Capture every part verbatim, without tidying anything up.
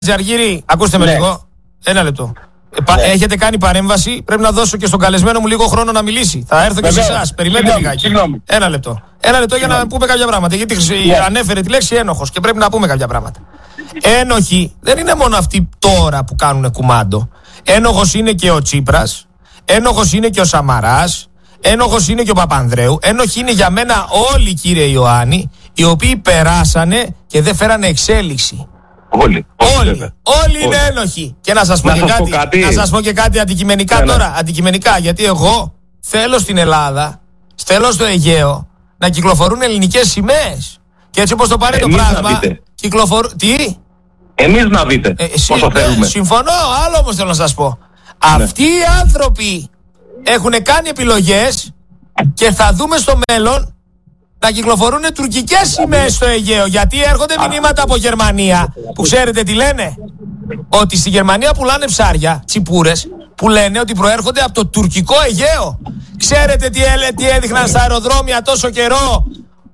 Τζαργύρη, ακούστε με ναι. λίγο. Ένα λεπτό. Ναι. Έχετε κάνει παρέμβαση. Πρέπει να δώσω και στον καλεσμένο μου λίγο χρόνο να μιλήσει. Θα έρθω και σε εσάς. Περιμένετε λιγάκι. Ένα λεπτό. Ένα λεπτό για να πούμε κάποια πράγματα. Γιατί ναι. ανέφερε τη λέξη ένοχος και πρέπει να πούμε κάποια πράγματα. Ένοχοι δεν είναι μόνο αυτοί τώρα που κάνουν κουμάντο. Ένοχος είναι και ο Τσίπρας. Ένοχος είναι και ο Σαμαράς. Ένοχος είναι και ο Παπανδρέου. Ένοχοι είναι για μένα όλοι, κύριε Ιωάννη, οι οποίοι περάσανε και δεν φέρανε εξέλιξη. Όλοι. Όλοι. Όλοι, όλοι είναι ένοχοι. Και να σας πω, να και, σας κάτι, πω κάτι. να σας πω και κάτι αντικειμενικά ναι, τώρα. Ναι. Αντικειμενικά. Γιατί εγώ θέλω στην Ελλάδα, θέλω στο Αιγαίο, να κυκλοφορούν ελληνικές σημαίες. Και έτσι όπως το πάρει το πράγμα. Κυκλοφορούν. Τι? Εμείς να δείτε. Ε, εσύ, πόσο θέλουμε. Ναι, συμφωνώ. Άλλο όμως θέλω να σας πω. Ναι. Αυτοί οι άνθρωποι έχουν κάνει επιλογές και θα δούμε στο μέλλον να κυκλοφορούν τουρκικές σημαίες στο Αιγαίο. Γιατί έρχονται μηνύματα από Γερμανία που ξέρετε τι λένε. Ότι στη Γερμανία πουλάνε ψάρια, τσιπούρες, που λένε ότι προέρχονται από το τουρκικό Αιγαίο. Ξέρετε τι, έλε, τι έδειχναν στα αεροδρόμια τόσο καιρό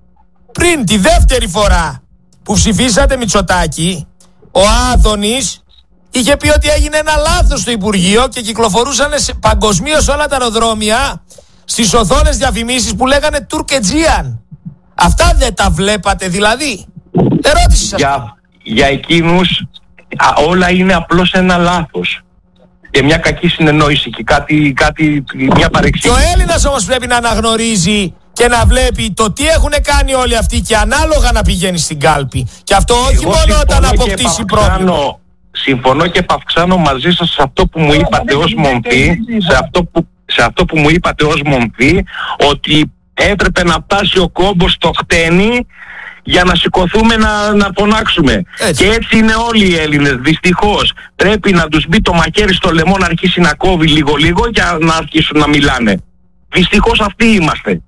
πριν τη δεύτερη φορά που ψηφίσατε Μητσοτάκη. Ο Άδωνης είχε πει ότι έγινε ένα λάθος στο Υπουργείο και κυκλοφορούσαν παγκοσμίως όλα τα αεροδρόμια στις οθόνες διαφημίσεις που λέγανε Τουρκετζίαν. Αυτά δεν τα βλέπατε δηλαδή? Ερώτηση σας. Για, για εκείνους α, όλα είναι απλώς ένα λάθος και μια κακή συνεννόηση και κάτι, κάτι μια παρεξήγηση. Και ο Έλληνας όμως πρέπει να αναγνωρίζει και να βλέπει το τι έχουν κάνει όλοι αυτοί και ανάλογα να πηγαίνει στην κάλπη. Και αυτό όχι Εγώ μόνο όταν αποκτήσει πρόβλημα. Συμφωνώ και επαυξάνω μαζί σας σε αυτό που μου είπατε ως μομφή, σε αυτό που, σε αυτό που μου είπατε ως μομφή, ότι έπρεπε να φτάσει ο κόμπος στο χτένι για να σηκωθούμε να, να φωνάξουμε. Έτσι. Και έτσι είναι όλοι οι Έλληνες, δυστυχώς. Πρέπει να τους μπει το μαχαίρι στο λαιμό να αρχίσει να κόβει λίγο-λίγο για να αρχίσουν να μιλάνε. Δυστυχώς αυτοί είμαστε.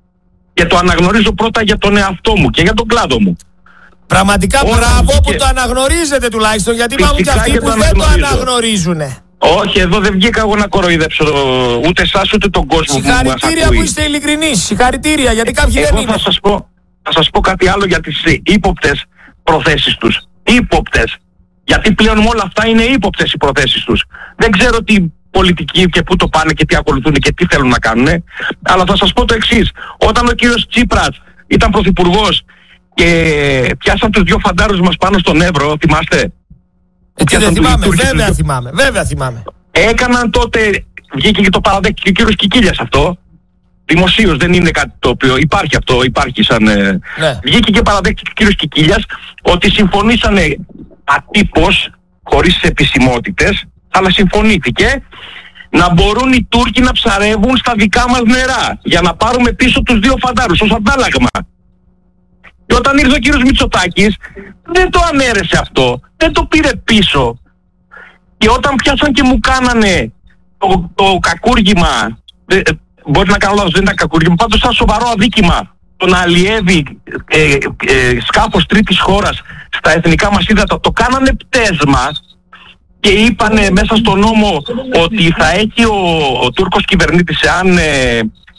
Και το αναγνωρίζω πρώτα για τον εαυτό μου και για τον κλάδο μου. Πραγματικά μπράβο που το αναγνωρίζετε τουλάχιστον, γιατί υπάρχουν και αυτοί που δεν το αναγνωρίζουν. Όχι, εδώ δεν βγήκα εγώ να κοροϊδέψω ούτε εσάς ούτε τον κόσμο. Συγχαρητήρια που, που είστε ειλικρινείς. Συγχαρητήρια, γιατί κάποιοι εγώ δεν είναι. Θα σας πω, θα σας πω κάτι άλλο για τις ύποπτες προθέσεις τους. Ύποπτες. Γιατί πλέον με όλα αυτά είναι ύποπτες οι προθέσεις τους. Δεν ξέρω τι πολιτικοί και πού το πάνε και τι ακολουθούν και τι θέλουν να κάνουν. Αλλά θα σας πω το εξής. Όταν ο κύριος Τσίπρας ήταν πρωθυπουργός και πιάσαν τους δυο φαντάρους μας πάνω στον Εύρο, θυμάστε? Έτσι δεν θυμάμαι, βέβαια τους... θυμάμαι, βέβαια θυμάμαι. Έκαναν τότε, βγήκε και το παραδέχτηκε και ο κύριος Κικίλιας αυτό. Δημοσίως δεν είναι κάτι το οποίο υπάρχει αυτό, υπάρχει σαν... Ναι. Βγήκε και παραδέχτηκε ο κύριος Κικίλιας ότι συμφωνήσανε ατύπως, χωρίς επισημότητες, αλλά συμφωνήθηκε να μπορούν οι Τούρκοι να ψαρεύουν στα δικά μας νερά για να πάρουμε πίσω τους δύο φαντάρους ως αντάλλαγμα. Και όταν ήρθε ο κύριος Μητσοτάκης δεν το ανέρεσε αυτό, δεν το πήρε πίσω. Και όταν πιάσαν και μου κάνανε το, το κακούργημα, ε, μπορεί να κάνω λάθος, δεν ήταν κακούργημα, πάντως ήταν σοβαρό αδίκημα το να αλλιεύει ε, ε, σκάφος τρίτης χώρας στα εθνικά μας ύδατα, το κάνανε πτέσμα και είπανε μέσα στο νόμο ότι θα έχει ο, ο Τούρκος κυβερνήτης, εάν ε,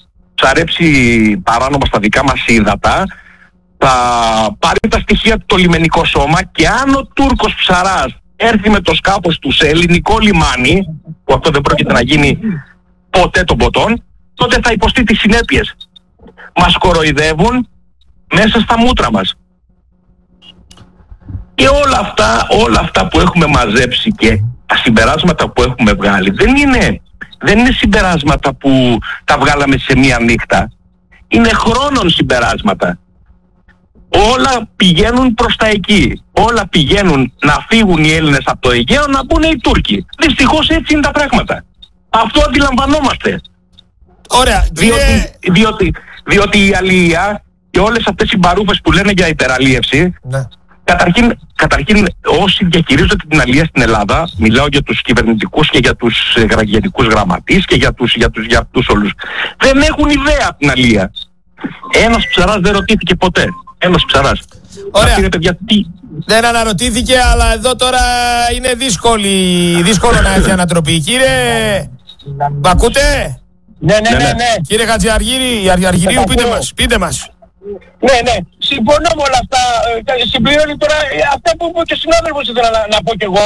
ψαρέψει παράνομα στα δικά μας ύδατα, θα πάρει τα στοιχεία του το λιμενικό σώμα και αν ο Τούρκος ψαράς έρθει με το σκάφος του σε ελληνικό λιμάνι, που αυτό δεν πρόκειται να γίνει ποτέ των ποτών, τότε θα υποστεί τις συνέπειες. Μας κοροϊδεύουν μέσα στα μούτρα μας. Και όλα αυτά, όλα αυτά που έχουμε μαζέψει και τα συμπεράσματα που έχουμε βγάλει δεν είναι, δεν είναι συμπεράσματα που τα βγάλαμε σε μία νύχτα. Είναι χρόνων συμπεράσματα. Όλα πηγαίνουν προς τα εκεί. Όλα πηγαίνουν να φύγουν οι Έλληνες από το Αιγαίο, να μπουν οι Τούρκοι. Δυστυχώς έτσι είναι τα πράγματα. Αυτό αντιλαμβανόμαστε. Ωραία. Διότι, διότι, διότι, διότι η αλληλεία και όλες αυτές οι μπαρούφες που λένε για υπεραλίευση, ναι. καταρχήν, καταρχήν όσοι διαχειρίζονται την αλληλεία στην Ελλάδα, μιλάω για τους κυβερνητικούς και για τους γενικούς γραμματείς και για τους, για τους, για αυτούς όλους, δεν έχουν ιδέα από την αλληλεία. Ένας ψαράς δεν ρωτήθηκε ποτέ. Ένας ψαράς. Ωραία. Πήρε, παιδιά, τι... Δεν αναρωτήθηκε, αλλά εδώ τώρα είναι δύσκολη, δύσκολο να έχει ανατροπή. Κύριε, μ' ακούτε? Ναι, ναι, ναι, ναι. Κύριε Χατζιαργύρη, Αργυρίου, πείτε μας, πείτε μας. Ναι, ναι, συμφωνώ με όλα αυτά. Ε, συμπληρώνει τώρα ε, αυτά που είπε και ο συνάδελφος ήθελα να, να πω κι εγώ.